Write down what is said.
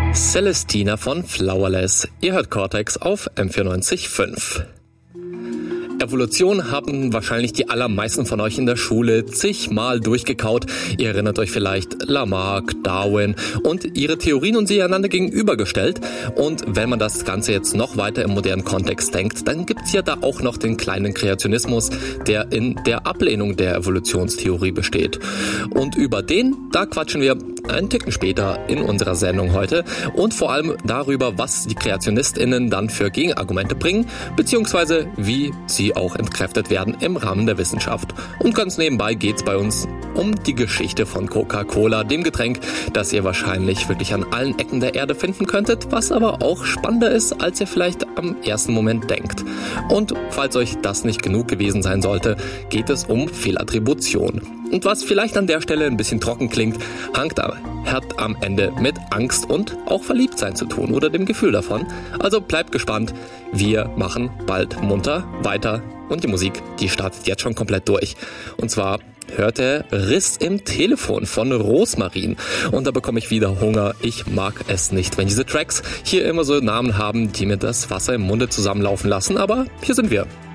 Celestina von Flowerless. Ihr hört Cortex auf M94.5. Evolution haben wahrscheinlich die allermeisten von euch in der Schule zigmal durchgekaut. Ihr erinnert euch vielleicht Lamarck, Darwin und ihre Theorien und sie einander gegenübergestellt. Und wenn man das Ganze jetzt noch weiter im modernen Kontext denkt, dann gibt's ja da auch noch den kleinen Kreationismus, der in der Ablehnung der Evolutionstheorie besteht. Und über den, da quatschen wir einen Ticken später in unserer Sendung heute und vor allem darüber, was die KreationistInnen dann für Gegenargumente bringen, beziehungsweise wie sie auch entkräftet werden im Rahmen der Wissenschaft. Und ganz nebenbei geht's bei uns um die Geschichte von Coca-Cola, dem Getränk, das ihr wahrscheinlich wirklich an allen Ecken der Erde finden könntet, was aber auch spannender ist, als ihr vielleicht am ersten Moment denkt. Und falls euch das nicht genug gewesen sein sollte, geht es um Fehlattribution. Und was vielleicht an der Stelle ein bisschen trocken klingt, hat am Ende mit Angst und auch Verliebtsein zu tun oder dem Gefühl davon. Also bleibt gespannt, wir machen bald munter weiter und die Musik, die startet jetzt schon komplett durch. Und zwar hört der Riss im Telefon von Rosmarin. Und da bekomme ich wieder Hunger. Ich mag es nicht, wenn diese Tracks hier immer so Namen haben, die mir das Wasser im Munde zusammenlaufen lassen. Aber hier sind wir.